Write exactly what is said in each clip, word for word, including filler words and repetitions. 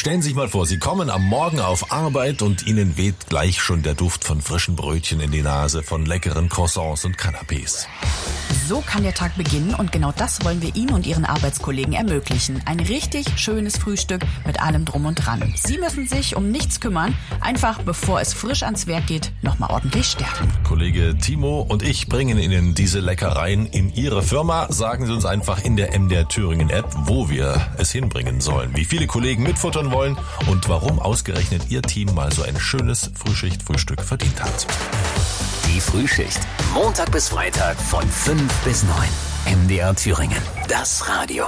Stellen Sie sich mal vor, Sie kommen am Morgen auf Arbeit und Ihnen weht gleich schon der Duft von frischen Brötchen in die Nase, von leckeren Croissants und Canapés. So kann der Tag beginnen und genau das wollen wir Ihnen und Ihren Arbeitskollegen ermöglichen. Ein richtig schönes Frühstück mit allem Drum und Dran. Sie müssen sich um nichts kümmern, einfach bevor es frisch ans Werk geht, nochmal ordentlich stärken. Kollege Timo und ich bringen Ihnen diese Leckereien in Ihre Firma. Sagen Sie uns einfach in der M D R Thüringen App, wo wir es hinbringen sollen, wie viele Kollegen mitfuttern wollen und warum ausgerechnet Ihr Team mal so ein schönes Frühschicht-Frühstück verdient hat. Die Frühschicht. Montag bis Freitag von fünf bis neun. M D R Thüringen. Das Radio.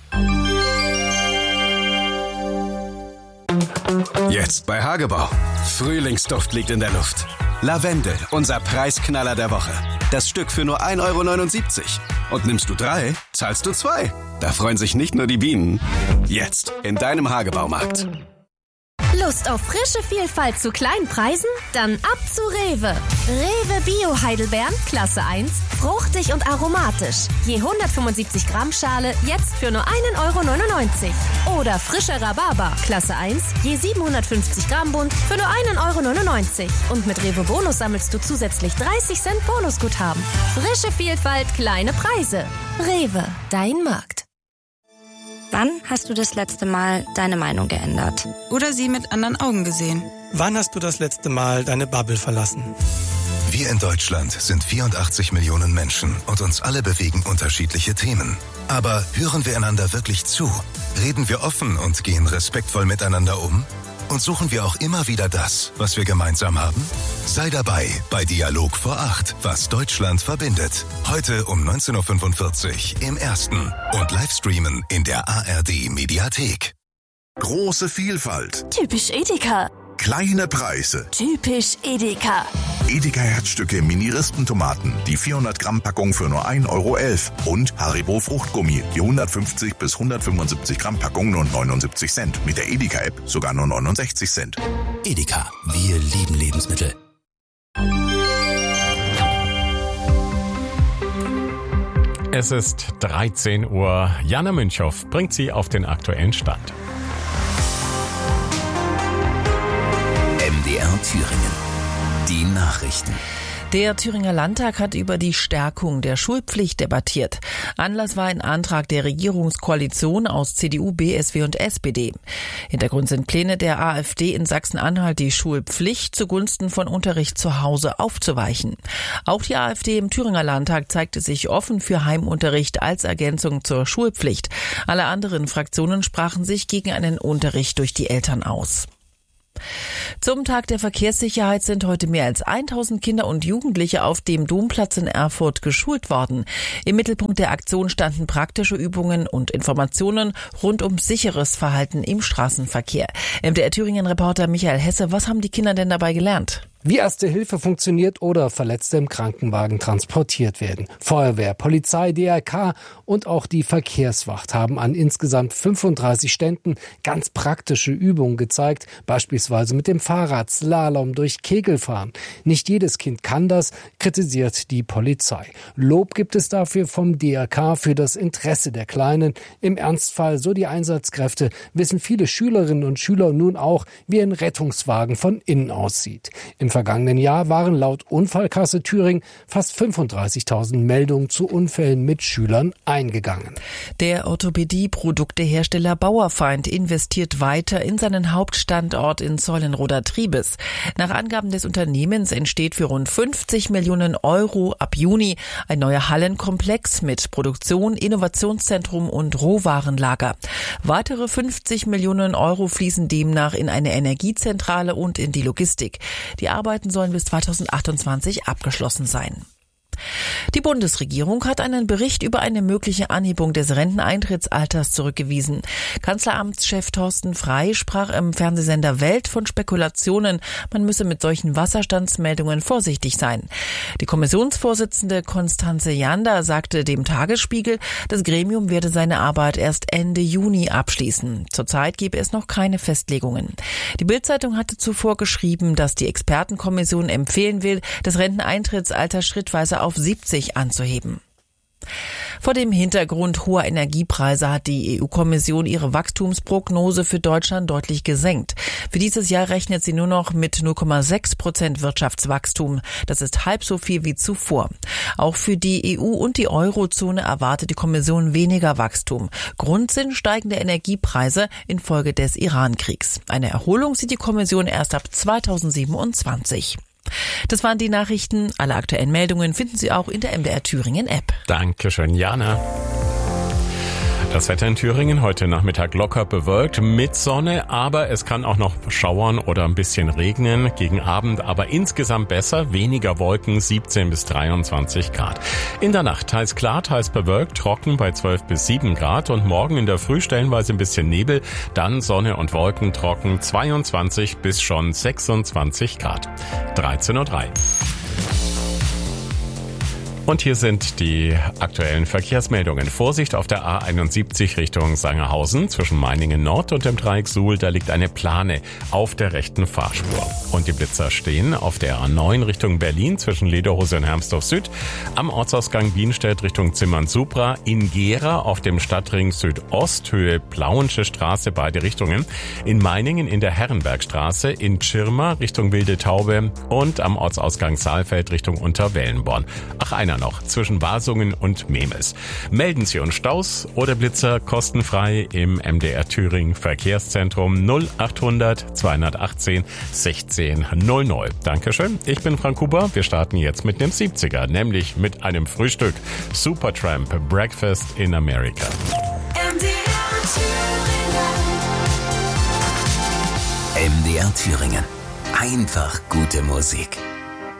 Jetzt bei Hagebau. Frühlingsduft liegt in der Luft. Lavendel, unser Preisknaller der Woche. Das Stück für nur ein Euro neunundsiebzig. Und nimmst du drei, zahlst du zwei. Da freuen sich nicht nur die Bienen. Jetzt in deinem Hagebaumarkt. Lust auf frische Vielfalt zu kleinen Preisen? Dann ab zu Rewe. Rewe Bio Heidelbeeren, Klasse eins, fruchtig und aromatisch. Je hundertfünfundsiebzig Gramm Schale, jetzt für nur ein Euro neunundneunzig. Oder frischer Rhabarber, Klasse eins, je siebenhundertfünfzig Gramm Bund, für nur ein Euro neunundneunzig. Und mit Rewe Bonus sammelst du zusätzlich dreißig Cent Bonusguthaben. Frische Vielfalt, kleine Preise. Rewe, dein Markt. Wann hast du das letzte Mal deine Meinung geändert? Oder sie mit anderen Augen gesehen? Wann hast du das letzte Mal deine Bubble verlassen? Wir in Deutschland sind vierundachtzig Millionen Menschen und uns alle bewegen unterschiedliche Themen. Aber hören wir einander wirklich zu? Reden wir offen und gehen respektvoll miteinander um? Und suchen wir auch immer wieder das, was wir gemeinsam haben? Sei dabei bei Dialog vor acht, was Deutschland verbindet. Heute um neunzehn Uhr fünfundvierzig im Ersten und Livestreamen in der A R D Mediathek. Große Vielfalt. Typisch Edeka. Kleine Preise. Typisch Edeka. Edeka Herzstücke Mini-Rispentomaten, die vierhundert Gramm Packung für nur ein Euro elf. Und Haribo Fruchtgummi, die hundertfünfzig bis hundertfünfundsiebzig Gramm Packung nur neunundsiebzig Cent. Mit der Edeka-App sogar nur neunundsechzig Cent. Edeka, wir lieben Lebensmittel. Es ist dreizehn Uhr. Jana Münchow bringt Sie auf den aktuellen Stand. M D R Thüringen. Die Nachrichten. Der Thüringer Landtag hat über die Stärkung der Schulpflicht debattiert. Anlass war ein Antrag der Regierungskoalition aus C D U, B S W und S P D. Hintergrund sind Pläne der AfD in Sachsen-Anhalt, die Schulpflicht zugunsten von Unterricht zu Hause aufzuweichen. Auch die AfD im Thüringer Landtag zeigte sich offen für Heimunterricht als Ergänzung zur Schulpflicht. Alle anderen Fraktionen sprachen sich gegen einen Unterricht durch die Eltern aus. Zum Tag der Verkehrssicherheit sind heute mehr als tausend Kinder und Jugendliche auf dem Domplatz in Erfurt geschult worden. Im Mittelpunkt der Aktion standen praktische Übungen und Informationen rund um sicheres Verhalten im Straßenverkehr. M D R Thüringen-Reporter Michael Hesse, was haben die Kinder denn dabei gelernt? Wie Erste Hilfe funktioniert oder Verletzte im Krankenwagen transportiert werden. Feuerwehr, Polizei, D R K und auch die Verkehrswacht haben an insgesamt fünfunddreißig Ständen ganz praktische Übungen gezeigt, beispielsweise mit dem Fahrrad, Slalom durch Kegelfahren. Nicht jedes Kind kann das, kritisiert die Polizei. Lob gibt es dafür vom D R K für das Interesse der Kleinen. Im Ernstfall, so die Einsatzkräfte, wissen viele Schülerinnen und Schüler nun auch, wie ein Rettungswagen von innen aussieht. Im vergangenen Jahr waren laut Unfallkasse Thüringen fast fünfunddreißigtausend Meldungen zu Unfällen mit Schülern eingegangen. Der Orthopädie-Produktehersteller Bauerfeind investiert weiter in seinen Hauptstandort in Zeulenroda-Triebes. Nach Angaben des Unternehmens entsteht für rund fünfzig Millionen Euro ab Juni ein neuer Hallenkomplex mit Produktion, Innovationszentrum und Rohwarenlager. Weitere fünfzig Millionen Euro fließen demnach in eine Energiezentrale und in die Logistik. Die Arbeiten sollen bis zweitausendachtundzwanzig abgeschlossen sein. Die Bundesregierung hat einen Bericht über eine mögliche Anhebung des Renteneintrittsalters zurückgewiesen. Kanzleramtschef Thorsten Frey sprach im Fernsehsender Welt von Spekulationen, man müsse mit solchen Wasserstandsmeldungen vorsichtig sein. Die Kommissionsvorsitzende Constanze Jander sagte dem Tagesspiegel, das Gremium werde seine Arbeit erst Ende Juni abschließen. Zurzeit gebe es noch keine Festlegungen. Die Bild-Zeitung hatte zuvor geschrieben, dass die Expertenkommission empfehlen will, das Renteneintrittsalter schrittweise auf siebzig anzuheben. Vor dem Hintergrund hoher Energiepreise hat die E U-Kommission ihre Wachstumsprognose für Deutschland deutlich gesenkt. Für dieses Jahr rechnet sie nur noch mit null Komma sechs Prozent Wirtschaftswachstum. Das ist halb so viel wie zuvor. Auch für die E U und die Eurozone erwartet die Kommission weniger Wachstum. Grund sind steigende Energiepreise infolge des Iran-Kriegs. Eine Erholung sieht die Kommission erst ab zweitausendsiebenundzwanzig. Das waren die Nachrichten. Alle aktuellen Meldungen finden Sie auch in der M D R Thüringen App. Dankeschön, Jana. Das Wetter in Thüringen heute Nachmittag locker bewölkt mit Sonne, aber es kann auch noch schauern oder ein bisschen regnen. Gegen Abend aber insgesamt besser, weniger Wolken, siebzehn bis dreiundzwanzig Grad. In der Nacht teils klar, teils bewölkt, trocken bei zwölf bis sieben Grad und morgen in der Früh stellenweise ein bisschen Nebel, dann Sonne und Wolken trocken, zweiundzwanzig bis schon sechsundzwanzig Grad. dreizehn Uhr drei. Und hier sind die aktuellen Verkehrsmeldungen. Vorsicht auf der A einundsiebzig Richtung Sangerhausen zwischen Meiningen Nord und dem Dreieck Suhl. Da liegt eine Plane auf der rechten Fahrspur. Und die Blitzer stehen auf der A neun Richtung Berlin zwischen Lederhose und Hermsdorf Süd. Am Ortsausgang Bienstedt Richtung Zimmern-Supra. In Gera auf dem Stadtring Südost Höhe Plauensche Straße beide Richtungen. In Meiningen in der Herrenbergstraße. In Tschirma Richtung Wilde Taube. Und am Ortsausgang Saalfeld Richtung Unterwellenborn. Ach, einer noch zwischen Wasungen und Memels. Melden Sie uns Staus oder Blitzer kostenfrei im M D R Thüringen Verkehrszentrum null achthundert zweihundertachtzehn sechzehn null null. Dankeschön, ich bin Frank Huber. Wir starten jetzt mit dem siebziger, nämlich mit einem Frühstück. Supertramp, Breakfast in America. M D R Thüringen. M D R Thüringen. Einfach gute Musik.